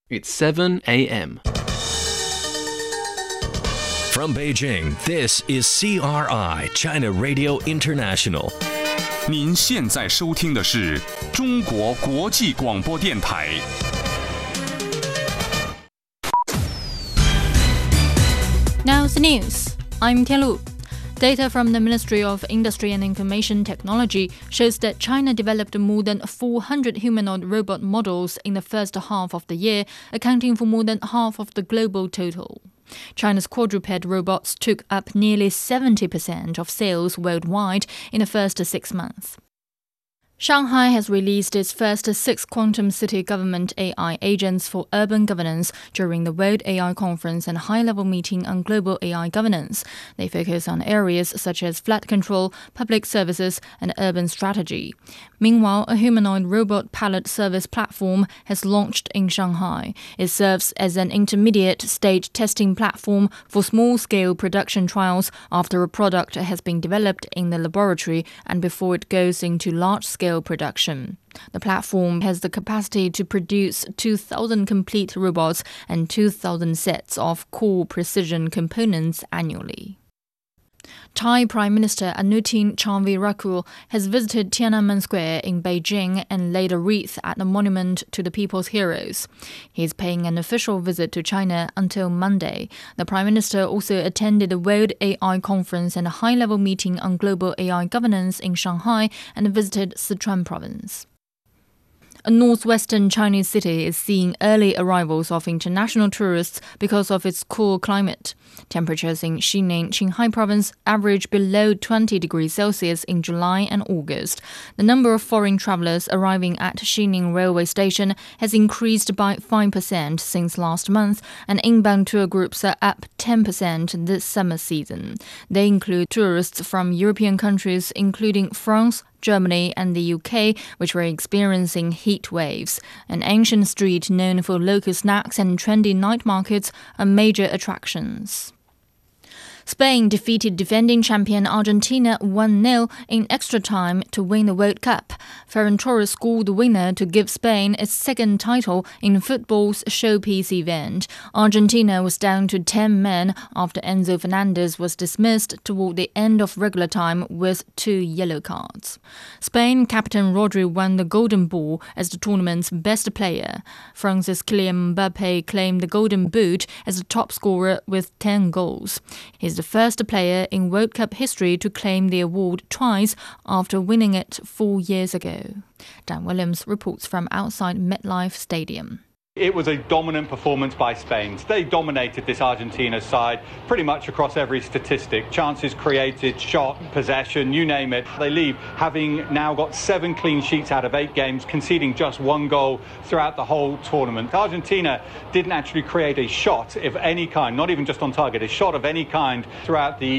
It's 7 a.m. From Beijing, this is CRI, China Radio International. 您现在收听的是中国国际广播电台。 Now the news. I'm Tian Lu. Data from the Ministry of Industry and Information Technology shows that China developed more than 400 humanoid robot models in the first half of the year, accounting for more than half of the global total. China's quadruped robots took up nearly 70% of sales worldwide in the first 6 months. Shanghai has released its first 6 quantum city government AI agents for urban governance during the World AI Conference and high-level meeting on global AI governance. They focus on areas such as flood control, public services, and urban strategy. Meanwhile, a humanoid robot pallet service platform has launched in Shanghai. It serves as an intermediate stage testing platform for small-scale production trials after a product has been developed in the laboratory and before it goes into large-scale production. The platform has the capacity to produce 2,000 complete robots and 2,000 sets of core precision components annually. Thai Prime Minister Anutin Charnvirakul has visited Tiananmen Square in Beijing and laid a wreath at the monument to the people's heroes. He is paying an official visit to China until Monday. The Prime Minister also attended the World AI Conference and a high-level meeting on global AI governance in Shanghai and visited Sichuan province. A northwestern Chinese city is seeing early arrivals of international tourists because of its cool climate. Temperatures in Xining, Qinghai province average below 20 degrees Celsius in July and August. The number of foreign travelers arriving at Xining railway station has increased by 5% since last month, and inbound tour groups are up 10% this summer season. They include tourists from European countries including France, Germany and the UK, which were experiencing heat waves. An ancient street known for local snacks and trendy night markets are major attractions. Spain defeated defending champion Argentina 1-0 in extra time to win the World Cup. Ferran Torres scored the winner to give Spain its second title in football's showpiece event. Argentina was down to 10 men after Enzo Fernandez was dismissed toward the end of regular time with 2 yellow cards. Spain captain Rodri won the Golden Ball as the tournament's best player. France's Kylian Mbappé claimed the Golden Boot as the top scorer with 10 goals. He's the first player in World Cup history to claim the award twice after winning it 4 years ago. Dan Williams reports from outside MetLife Stadium. It was a dominant performance by Spain. They dominated this Argentina side pretty much across every statistic. Chances created, shot, possession, you name it. They leave having now got 7 clean sheets out of 8 games, conceding just 1 goal throughout the whole tournament. Argentina didn't actually create a shot of any kind, not even just on target, a shot of any kind throughout the